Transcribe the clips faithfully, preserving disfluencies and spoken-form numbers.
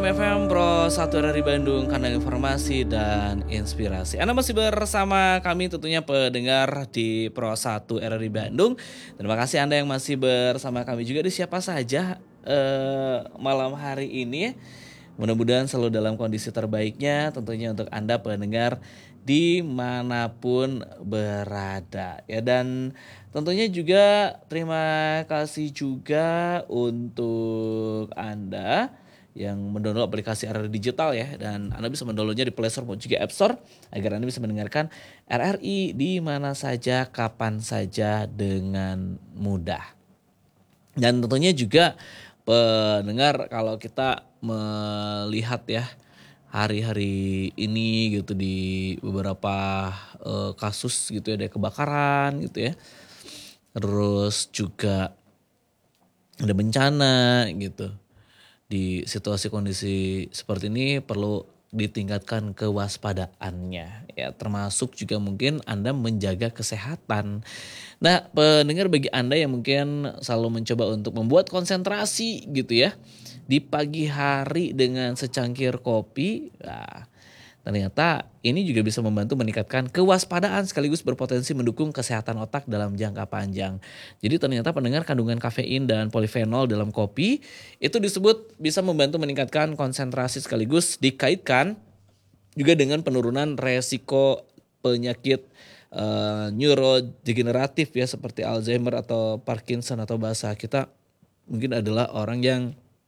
enam F M Pro satu R R I Bandung, kandang informasi dan inspirasi. Anda masih bersama kami tentunya pendengar di Pro satu R R I Bandung. Terima kasih Anda yang masih bersama kami juga di siapa saja eh, malam hari ini. Mudah-mudahan selalu dalam kondisi terbaiknya tentunya untuk Anda pendengar dimanapun berada ya, dan tentunya juga terima kasih juga untuk Anda yang mendownload aplikasi R R I Digital ya, dan Anda bisa mendownloadnya di Play Store maupun juga App Store agar Anda bisa mendengarkan R R I di mana saja, kapan saja dengan mudah. Dan tentunya juga pendengar, kalau kita melihat ya hari-hari ini gitu di beberapa uh, kasus gitu ya, ada kebakaran gitu ya. Terus juga ada bencana gitu. Di situasi kondisi seperti ini perlu ditingkatkan kewaspadaannya ya, termasuk juga mungkin Anda menjaga kesehatan. Nah, pendengar, bagi Anda yang mungkin selalu mencoba untuk membuat konsentrasi gitu ya di pagi hari dengan secangkir kopi, nah, ternyata ini juga bisa membantu meningkatkan kewaspadaan sekaligus berpotensi mendukung kesehatan otak dalam jangka panjang. Jadi ternyata pendengar, kandungan kafein dan polifenol dalam kopi itu disebut bisa membantu meningkatkan konsentrasi sekaligus dikaitkan juga dengan penurunan resiko penyakit uh, neurodegeneratif ya, seperti Alzheimer atau Parkinson, atau bahasa kita mungkin adalah orang yang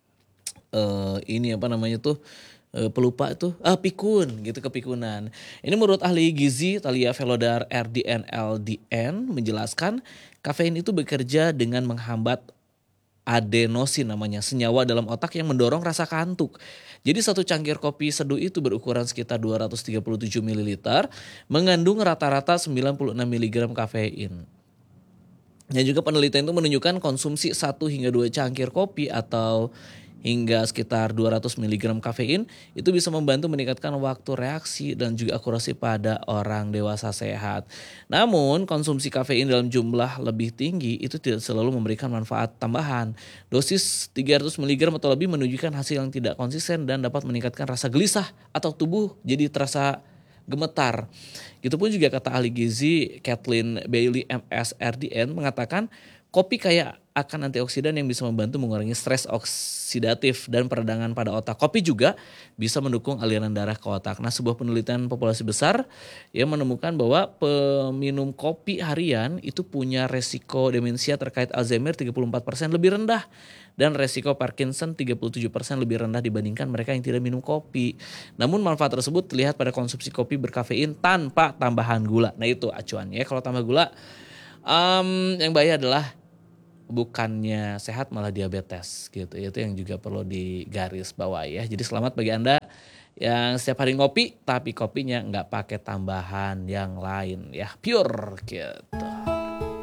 uh, ini apa namanya tuh pelupa itu, ah pikun gitu, kepikunan. Ini menurut ahli gizi Thalia Velodar R D N L D N menjelaskan kafein itu bekerja dengan menghambat adenosin, namanya senyawa dalam otak yang mendorong rasa kantuk. Jadi satu cangkir kopi seduh itu berukuran sekitar dua ratus tiga puluh tujuh mililiter mengandung rata-rata sembilan puluh enam miligram kafein. Dan juga penelitian itu menunjukkan konsumsi satu hingga dua cangkir kopi atau hingga sekitar dua ratus miligram kafein itu bisa membantu meningkatkan waktu reaksi dan juga akurasi pada orang dewasa sehat. Namun konsumsi kafein dalam jumlah lebih tinggi itu tidak selalu memberikan manfaat tambahan. Dosis tiga ratus miligram atau lebih menunjukkan hasil yang tidak konsisten dan dapat meningkatkan rasa gelisah atau tubuh jadi terasa gemetar. Gitu pun juga kata ahli gizi Kathleen Bailey M S R D N mengatakan kopi kaya akan antioksidan yang bisa membantu mengurangi stres oksidatif dan peradangan pada otak. Kopi juga bisa mendukung aliran darah ke otak. Nah, sebuah penelitian populasi besar yang menemukan bahwa peminum kopi harian itu punya resiko demensia terkait Alzheimer tiga puluh empat persen lebih rendah dan resiko Parkinson tiga puluh tujuh persen lebih rendah dibandingkan mereka yang tidak minum kopi. Namun manfaat tersebut terlihat pada konsumsi kopi berkafein tanpa tambahan gula. Nah, itu acuannya. Kalau tambah gula, um, yang bahaya adalah bukannya sehat malah diabetes gitu. Itu yang juga perlu digaris bawahi ya. Jadi selamat bagi Anda yang setiap hari ngopi tapi kopinya nggak pakai tambahan yang lain ya, pure gitu.